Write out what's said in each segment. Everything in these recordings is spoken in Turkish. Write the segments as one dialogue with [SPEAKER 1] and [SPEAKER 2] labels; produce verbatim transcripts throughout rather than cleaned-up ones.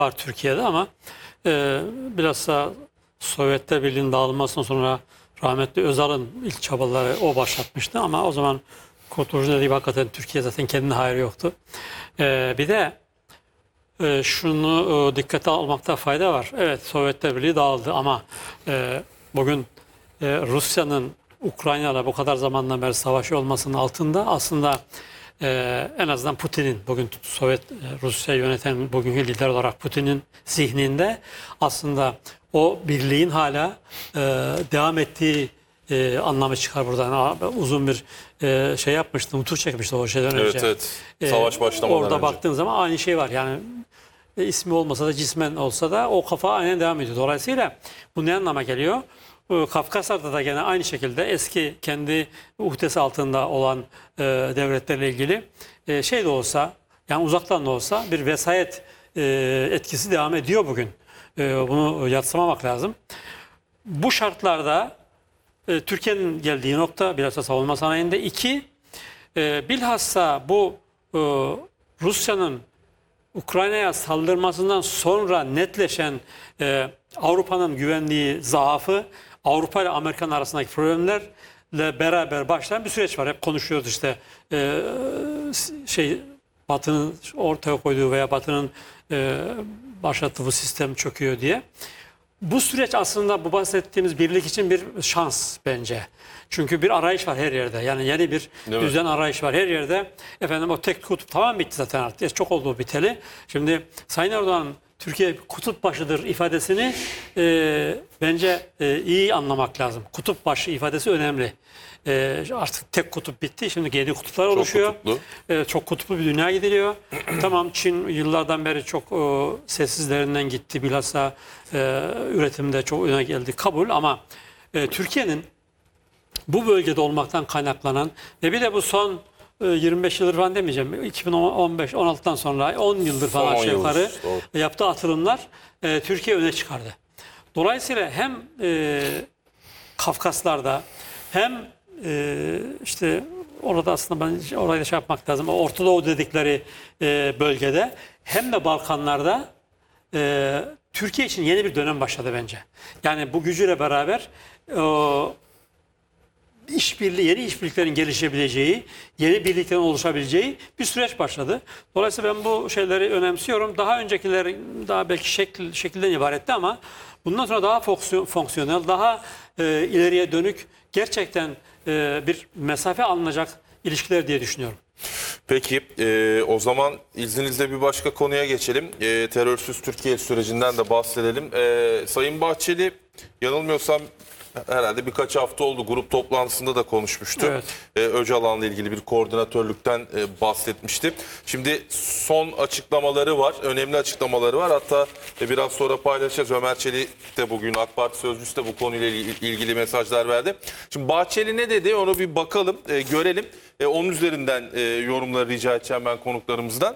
[SPEAKER 1] var Türkiye'de ama e, bilhassa Sovyetler Birliği'nin dağılmasından sonra rahmetli Özal'ın ilk çabaları o başlatmıştı ama o zaman Kurtuluş'un dediği hakikaten Türkiye zaten kendine hayır yoktu. E, bir de e, şunu e, dikkate almakta fayda var. Evet, Sovyetler Birliği dağıldı ama e, bugün e, Rusya'nın Ukrayna'yla bu kadar zamandan beri savaşı olmasının altında aslında Ee, en azından Putin'in, bugün Sovyet Rusya yöneten bugünkü lider olarak Putin'in zihninde aslında o birliğin hala e, devam ettiği e, anlamı çıkar buradan. Ha, uzun bir e, şey yapmıştı, nutuk çekmişti o şeyden önce.
[SPEAKER 2] Evet, evet. Savaş başlamadan
[SPEAKER 1] Orada
[SPEAKER 2] önce.
[SPEAKER 1] baktığın zaman aynı şey var. Yani e, ismi olmasa da cismen olsa da o kafa aynen devam ediyor. Dolayısıyla bu ne anlama geliyor? Kafkaslar'da da gene aynı şekilde eski kendi uhdesi altında olan e, devletlerle ilgili e, şey de olsa, yani uzaktan da olsa bir vesayet e, etkisi devam ediyor bugün. E, bunu yadsımamak lazım. Bu şartlarda e, Türkiye'nin geldiği nokta bilhassa savunma sanayinde iki, e, bilhassa bu e, Rusya'nın Ukrayna'ya saldırmasından sonra netleşen e, Avrupa'nın güvenliği zaafı, Avrupa ile Amerika'nın arasındaki problemlerle beraber başlayan bir süreç var. Hep konuşuyoruz işte e, şey Batı'nın ortaya koyduğu veya Batı'nın e, başlattığı bu sistem çöküyor diye. Bu süreç aslında bu bahsettiğimiz birlik için bir şans bence. Çünkü bir arayış var her yerde. Yani yeni bir
[SPEAKER 2] Değil
[SPEAKER 1] düzen mi? Arayış var her yerde. Efendim o tek kutup tamam bitti zaten artık. Çok oldu biteli. Şimdi Sayın Erdoğan Türkiye kutup başıdır ifadesini e, bence e, iyi anlamak lazım. Kutup başı ifadesi önemli. E, artık tek kutup bitti. Şimdi yeni kutuplar oluşuyor.
[SPEAKER 2] Çok kutuplu.
[SPEAKER 1] E, çok kutuplu bir dünya gidiliyor. Tamam, Çin yıllardan beri çok e, sessizlerinden gitti. Bilhassa e, üretimde çok öne geldi. Kabul ama e, Türkiye'nin bu bölgede olmaktan kaynaklanan ve bir de bu son e, yirmi beş yıldır falan demeyeceğim. iki bin on beş on altıdan sonra on yıldır falan
[SPEAKER 2] Son on
[SPEAKER 1] aşağı yukarı
[SPEAKER 2] yıldır, doğru.
[SPEAKER 1] yaptığı atılımlar e, Türkiye öne çıkardı. Dolayısıyla hem e, Kafkaslar'da hem e, işte orada aslında ben orayı da şey yapmak lazım. Orta Doğu dedikleri e, bölgede hem de Balkanlarda e, Türkiye için yeni bir dönem başladı bence. Yani bu gücüyle beraber o işbirliği, yeni işbirliklerin gelişebileceği, yeni birliklerin oluşabileceği bir süreç başladı. Dolayısıyla ben bu şeyleri önemsiyorum. Daha öncekiler daha belki şekil, şekilden ibaretti ama bundan sonra daha fonksiyonel, daha e, ileriye dönük gerçekten e, bir mesafe alınacak ilişkiler diye düşünüyorum.
[SPEAKER 2] Peki e, o zaman izninizle bir başka konuya geçelim. E, terörsüz Türkiye sürecinden de bahsedelim. E, Sayın Bahçeli yanılmıyorsam herhalde birkaç hafta oldu, grup toplantısında da konuşmuştu.
[SPEAKER 1] Evet.
[SPEAKER 2] Ee, Öcalan'la ilgili bir koordinatörlükten e, bahsetmişti. Şimdi son açıklamaları var, önemli açıklamaları var. Hatta e, biraz sonra paylaşacağız. Ömer Çelik de bugün AK Parti sözcüsü de bu konuyla ilgili mesajlar verdi. Şimdi Bahçeli ne dedi onu bir bakalım, e, görelim. E, onun üzerinden e, yorumları rica edeceğim ben konuklarımızdan.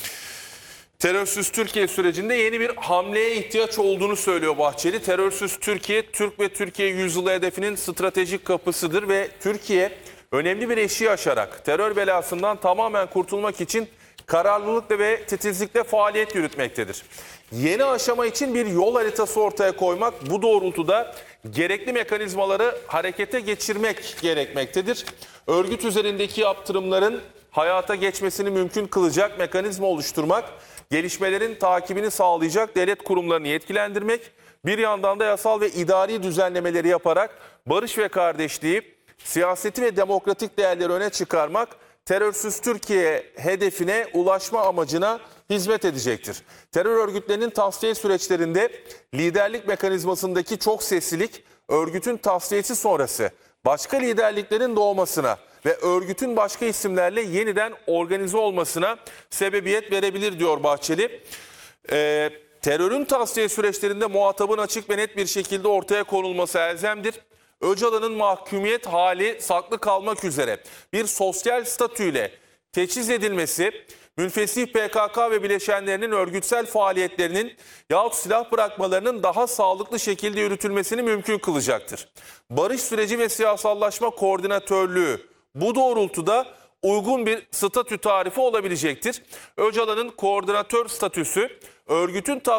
[SPEAKER 2] Terörsüz Türkiye sürecinde yeni bir hamleye ihtiyaç olduğunu söylüyor Bahçeli. Terörsüz Türkiye, Türk ve Türkiye yüzyılı hedefinin stratejik kapısıdır ve Türkiye önemli bir eşiği aşarak terör belasından tamamen kurtulmak için kararlılıkla ve titizlikle faaliyet yürütmektedir. Yeni aşama için bir yol haritası ortaya koymak, bu doğrultuda gerekli mekanizmaları harekete geçirmek gerekmektedir. Örgüt üzerindeki yaptırımların hayata geçmesini mümkün kılacak mekanizma oluşturmak, gelişmelerin takibini sağlayacak devlet kurumlarını yetkilendirmek, bir yandan da yasal ve idari düzenlemeleri yaparak barış ve kardeşliği, siyaseti ve demokratik değerleri öne çıkarmak, terörsüz Türkiye hedefine ulaşma amacına hizmet edecektir. Terör örgütlerinin tasfiye süreçlerinde liderlik mekanizmasındaki çok seslilik, örgütün tasfiyesi sonrası başka liderliklerin doğmasına ve örgütün başka isimlerle yeniden organize olmasına sebebiyet verebilir diyor Bahçeli. Ee, terörün tasfiye süreçlerinde muhatabın açık ve net bir şekilde ortaya konulması elzemdir. Öcalan'ın mahkumiyet hali saklı kalmak üzere bir sosyal statüyle teçhiz edilmesi, münfesih P K K ve bileşenlerinin örgütsel faaliyetlerinin yahut silah bırakmalarının daha sağlıklı şekilde yürütülmesini mümkün kılacaktır. Barış süreci ve siyasallaşma koordinatörlüğü bu doğrultuda uygun bir statü tarifi olabilecektir. Öcalan'ın koordinatör statüsü örgütün